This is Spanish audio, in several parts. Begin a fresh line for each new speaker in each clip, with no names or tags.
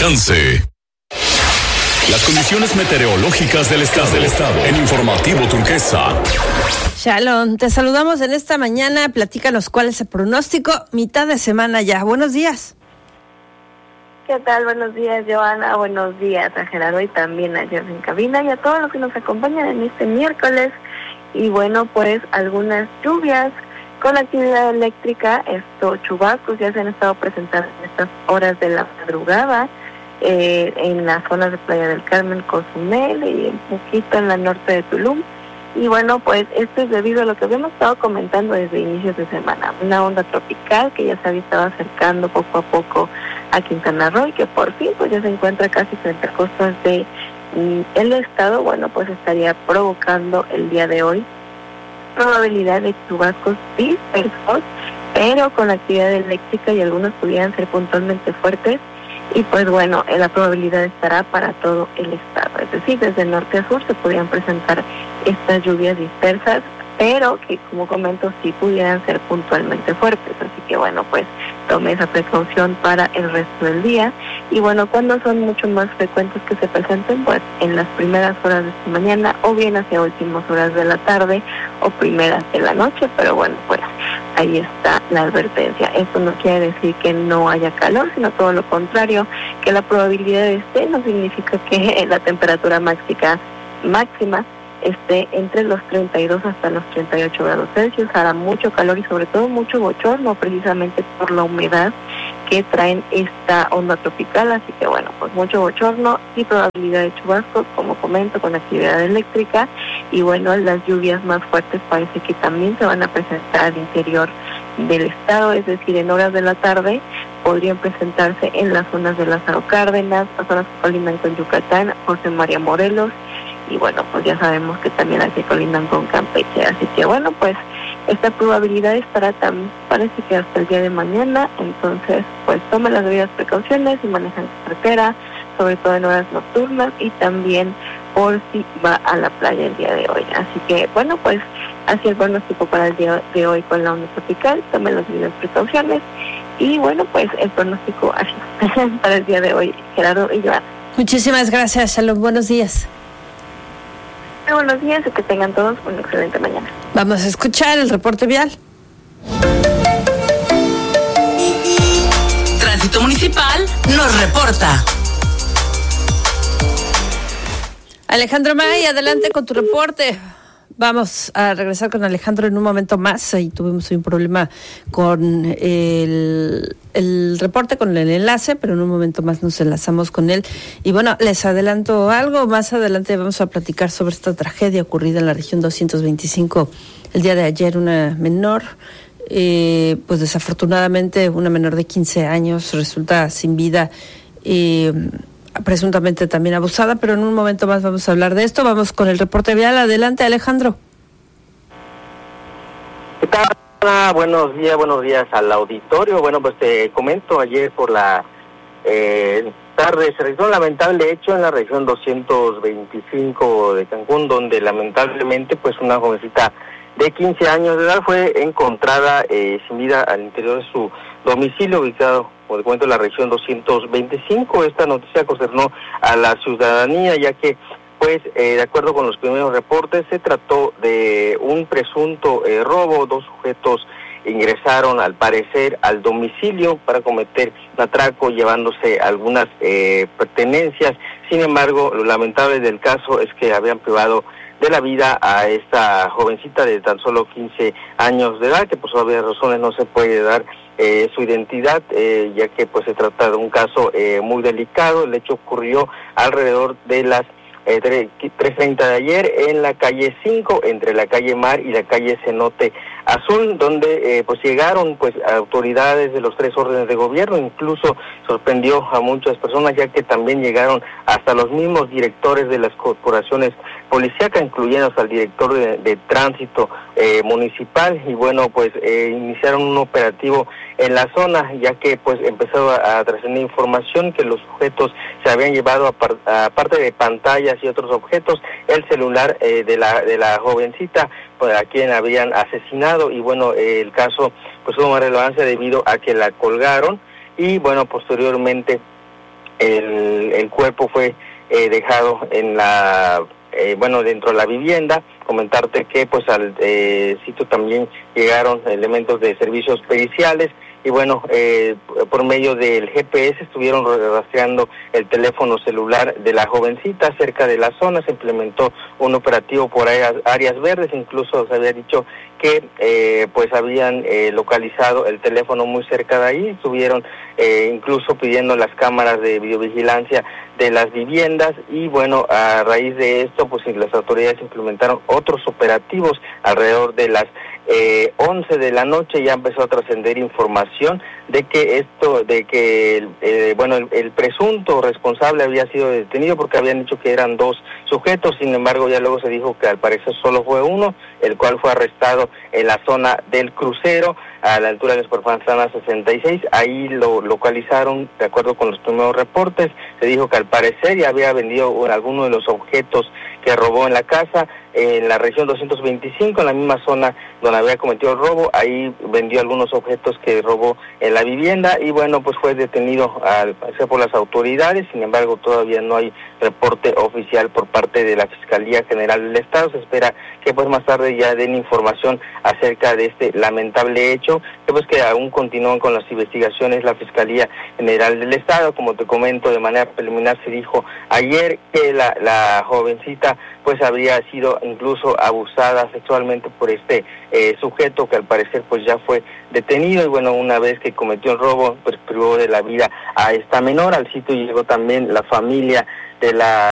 alcance. Las condiciones meteorológicas del estado en Informativo Turquesa.
Shalom, te saludamos en esta mañana. Platícanos cuál es el pronóstico. Mitad de semana ya. Buenos días.
¿Qué tal? Buenos días, Joana. Buenos días a Gerardo y también a Jeff en cabina y a todos los que nos acompañan en este miércoles. Y bueno, pues algunas lluvias con actividad eléctrica. Chubascos ya se han estado presentando en estas horas de la madrugada. En las zonas de Playa del Carmen, Cozumel y un poquito en la norte de Tulum. Y bueno, pues esto es debido a lo que habíamos estado comentando desde inicios de semana, una onda tropical que ya se había estado acercando poco a poco a Quintana Roo y que por fin pues ya se encuentra casi frente a costas de el estado. Bueno, pues estaría provocando el día de hoy probabilidad de chubascos dispersos, pero con actividad eléctrica y algunos pudieran ser puntualmente fuertes. Y pues bueno, la probabilidad estará para todo el estado, es decir, desde norte a sur se podrían presentar estas lluvias dispersas, pero que como comento sí pudieran ser puntualmente fuertes, así que bueno, pues tome esa precaución para el resto del día. Y bueno, cuando son mucho más frecuentes que se presenten, pues en las primeras horas de esta mañana o bien hacia últimas horas de la tarde o primeras de la noche, pero bueno, pues ahí está la advertencia. Esto no quiere decir que no haya calor, sino todo lo contrario, que la probabilidad no significa que la temperatura máxima esté entre los 32 hasta los 38 grados Celsius. Hará mucho calor y sobre todo mucho bochorno, precisamente por la humedad que traen esta onda tropical, así que bueno, pues mucho bochorno y probabilidad de chubascos, como comento, con actividad eléctrica. Y bueno, las lluvias más fuertes parece que también se van a presentar al interior del estado, es decir, en horas de la tarde podrían presentarse en las zonas de Lázaro Cárdenas, las zonas que colindan con Yucatán, José María Morelos, y bueno, pues ya sabemos que también las que colindan con Campeche, así que bueno, pues esta probabilidad estará también, parece que hasta el día de mañana. Entonces pues tome las debidas precauciones y manejan carretera, sobre todo en horas nocturnas y también por si va a la playa el día de hoy. Así que bueno, pues así el pronóstico para el día de hoy con la onda tropical. Tome las debidas precauciones y bueno, pues el pronóstico así para el día de hoy, Gerardo y Joana.
Muchísimas gracias, Shalom, buenos días.
Muy buenos días y que tengan todos una excelente mañana.
Vamos a escuchar el reporte vial.
Tránsito Municipal nos reporta.
Alejandro May, adelante con tu reporte. Vamos a regresar con Alejandro en un momento más. Ahí tuvimos un problema con el reporte, con el enlace, pero en un momento más nos enlazamos con él. Y bueno, les adelanto algo. Más adelante vamos a platicar sobre esta tragedia ocurrida en la región 225 el día de ayer. Una menor, pues desafortunadamente una menor de 15 años resulta sin vida, presuntamente también abusada, pero en un momento más vamos a hablar de esto. Vamos con el reporte vial. Adelante, Alejandro.
¿Qué tal? Buenos días al auditorio. Bueno, pues te comento, ayer por la tarde se registró un lamentable hecho en la región 225 de Cancún, donde lamentablemente pues una jovencita de 15 años de edad fue encontrada sin vida al interior de su domicilio ubicado, como te comento, en la región 225. Esta noticia concernó a la ciudadanía, ya que pues de acuerdo con los primeros reportes se trató de un presunto robo. Dos sujetos ingresaron al parecer al domicilio para cometer un atraco llevándose algunas pertenencias. Sin embargo, lo lamentable del caso es que habían privado de la vida a esta jovencita de tan solo 15 años de edad, que por obvias razones no se puede dar su identidad, ya que pues se trata de un caso muy delicado. El hecho ocurrió alrededor de las 3:30 de ayer en la calle 5, entre la calle Mar y la calle Cenote Azul, donde pues llegaron pues autoridades de los tres órdenes de gobierno. Incluso sorprendió a muchas personas, ya que también llegaron hasta los mismos directores de las corporaciones policíacas, incluyendo hasta el director de tránsito municipal. Y bueno, pues iniciaron un operativo en la zona, ya que pues empezó a trascender información que los sujetos se habían llevado, aparte de pantallas y otros objetos, el celular de la jovencita, pues, a quien habían asesinado. Y bueno, el caso pues tuvo más relevancia debido a que la colgaron y bueno, posteriormente el cuerpo fue dejado en dentro de la vivienda. Comentarte que pues al sitio también llegaron elementos de servicios periciales y bueno, por medio del GPS estuvieron rastreando el teléfono celular de la jovencita cerca de la zona. Se implementó un operativo por áreas verdes, incluso se había dicho que pues habían localizado el teléfono muy cerca de ahí. Estuvieron incluso pidiendo las cámaras de videovigilancia de las viviendas y bueno, a raíz de esto pues las autoridades implementaron otros operativos alrededor de las 11 de la noche. Ya empezó a trascender información de que el presunto responsable había sido detenido porque habían dicho que eran 2 sujetos. Sin embargo, ya luego se dijo que al parecer solo fue uno, el cual fue arrestado en la zona del crucero a la altura de Supermanzana 66. Ahí lo localizaron, de acuerdo con los primeros reportes. Se dijo que al parecer ya había vendido alguno de los objetos que robó en la casa, en la región 225, en la misma zona donde había cometido el robo. Ahí vendió algunos objetos que robó en la vivienda y bueno, pues fue detenido al parecer por las autoridades. Sin embargo, todavía no hay reporte oficial por parte de la Fiscalía General del Estado. Se espera que pues más tarde ya den información acerca de este lamentable hecho, que aún continúan con las investigaciones la Fiscalía General del Estado. Como te comento, de manera preliminar se dijo ayer que la jovencita pues habría sido incluso abusada sexualmente por este sujeto que al parecer pues ya fue detenido y bueno, una vez que cometió el robo pues privó de la vida a esta menor. Al sitio llegó también la familia de la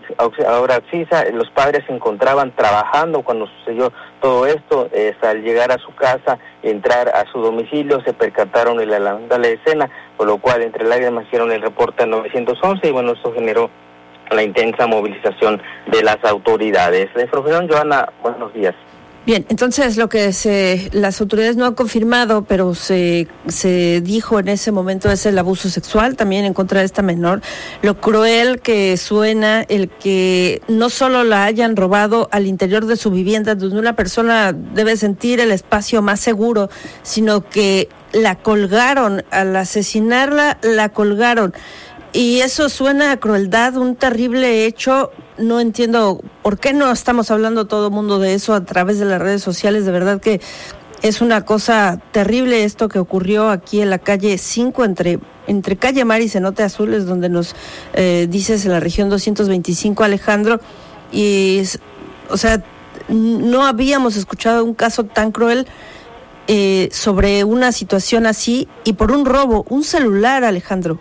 ahora Cisa. Los padres se encontraban trabajando cuando sucedió todo esto. Al llegar a su casa y entrar a su domicilio se percataron de la lamentable escena, por lo cual entre lágrimas hicieron el reporte al 911 y bueno, esto generó la intensa movilización de las autoridades. La información, Joana, buenos días.
Bien, entonces lo que las autoridades no han confirmado, pero se dijo en ese momento es el abuso sexual también en contra de esta menor. Lo cruel que suena el que no solo la hayan robado al interior de su vivienda, donde una persona debe sentir el espacio más seguro, sino que la colgaron, al asesinarla, la colgaron. Y eso suena a crueldad, un terrible hecho. No entiendo por qué no estamos hablando todo el mundo de eso a través de las redes sociales. De verdad que es una cosa terrible esto que ocurrió aquí en la calle 5, entre calle Mar y Cenote Azul, es donde nos dices, en la región 225, Alejandro. Y, no habíamos escuchado un caso tan cruel sobre una situación así y por un robo, un celular, Alejandro.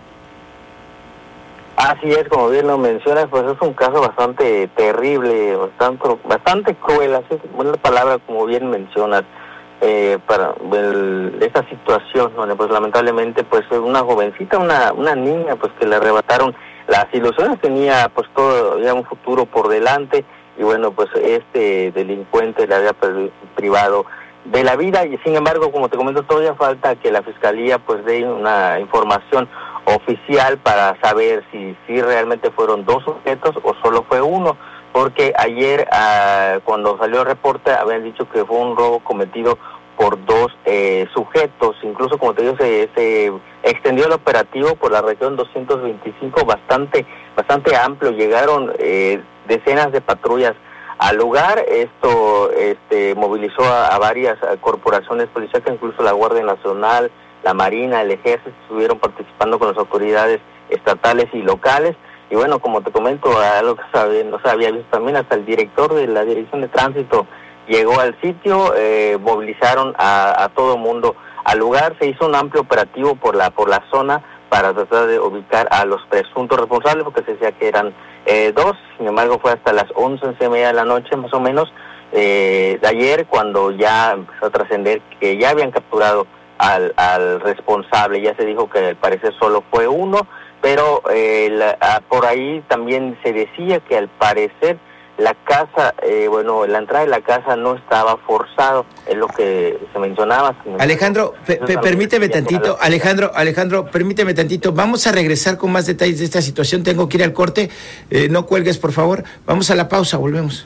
Así es, como bien lo mencionas, pues es un caso bastante terrible, bastante cruel, así es una palabra como bien mencionas, para esta situación donde pues lamentablemente pues una jovencita, una niña pues que le arrebataron las ilusiones, tenía pues todavía un futuro por delante y bueno, pues este delincuente le había privado de la vida y sin embargo, como te comento, todavía falta que la Fiscalía pues dé una información oficial para saber si realmente fueron 2 sujetos o solo fue uno, porque ayer cuando salió el reporte habían dicho que fue un robo cometido por 2 sujetos. Incluso, como te digo, se extendió el operativo por la región 225 bastante amplio. Llegaron decenas de patrullas al lugar. Esto movilizó a varias corporaciones policiales, incluso la Guardia Nacional, la Marina, el Ejército, estuvieron participando con las autoridades estatales y locales. Y bueno, como te comento, algo que no se había visto también, hasta el director de la Dirección de Tránsito llegó al sitio, movilizaron a todo el mundo al lugar. Se hizo un amplio operativo por la zona para tratar de ubicar a los presuntos responsables, porque se decía que eran 2. Sin embargo, fue hasta las 11:30 de la noche, más o menos, de ayer, cuando ya empezó a trascender que ya habían capturado al responsable. Ya se dijo que al parecer solo fue uno, pero por ahí también se decía que al parecer la casa, la entrada de la casa no estaba forzado, es lo que se mencionaba.
Alejandro, permíteme tantito, Alejandro, permíteme tantito, vamos a regresar con más detalles de esta situación, tengo que ir al corte, no cuelgues por favor, vamos a la pausa, volvemos.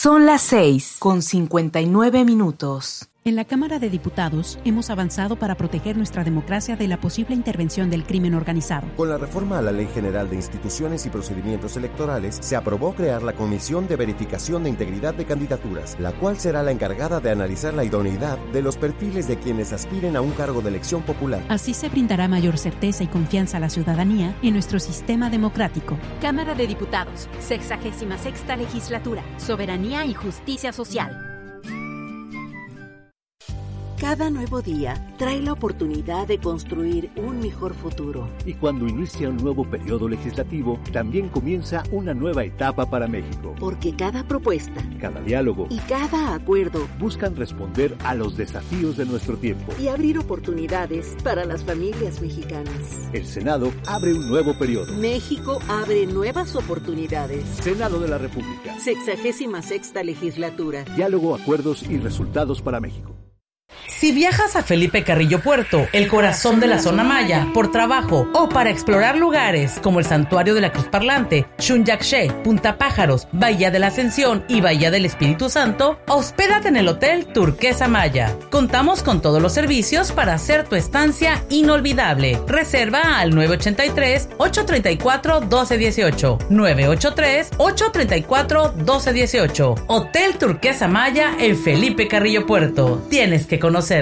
Son las 6:59.
En la Cámara de Diputados hemos avanzado para proteger nuestra democracia de la posible intervención del crimen organizado.
Con la reforma a la Ley General de Instituciones y Procedimientos Electorales, se aprobó crear la Comisión de Verificación de Integridad de Candidaturas, la cual será la encargada de analizar la idoneidad de los perfiles de quienes aspiren a un cargo de elección popular.
Así se brindará mayor certeza y confianza a la ciudadanía en nuestro sistema democrático.
Cámara de Diputados, 66ª Legislatura, Soberanía y Justicia Social.
Cada nuevo día trae la oportunidad de construir un mejor futuro.
Y cuando inicia un nuevo periodo legislativo, también comienza una nueva etapa para México.
Porque cada propuesta,
cada diálogo
y cada acuerdo
buscan responder a los desafíos de nuestro tiempo
y abrir oportunidades para las familias mexicanas.
El Senado abre un nuevo periodo.
México abre nuevas oportunidades.
Senado de la República.
66ª Legislatura.
Diálogo, acuerdos y resultados para México.
Si viajas a Felipe Carrillo Puerto, el corazón de la zona maya, por trabajo o para explorar lugares como el Santuario de la Cruz Parlante, Xunyaxé, Punta Pájaros, Bahía de la Ascensión y Bahía del Espíritu Santo, hospédate en el Hotel Turquesa Maya. Contamos con todos los servicios para hacer tu estancia inolvidable. Reserva al 983-834-1218. 983-834-1218. Hotel Turquesa Maya en Felipe Carrillo Puerto. Tienes que conocerlo.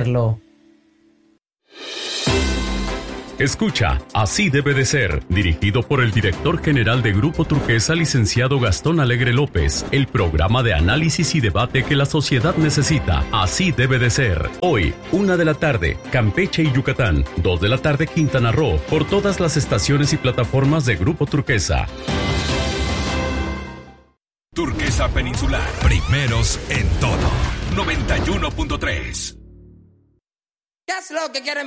Escucha, Así debe de ser, dirigido por el director general de Grupo Turquesa, licenciado Gastón Alegre López, el programa de análisis y debate que la sociedad necesita. Así debe de ser. Hoy, 1 de la tarde, Campeche y Yucatán, 2 de la tarde, Quintana Roo, por todas las estaciones y plataformas de Grupo Turquesa.
Turquesa Peninsular, primeros en todo. 91.3.
¿Qué es lo que quiere